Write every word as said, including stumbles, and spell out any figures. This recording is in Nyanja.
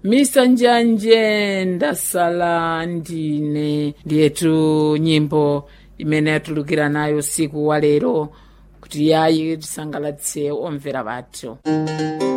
misa njanje ndasala ndine ndiyetu nyimbo imene yatulukira nayo siku wa lero kuti yayi tisangalatse omvera bathu.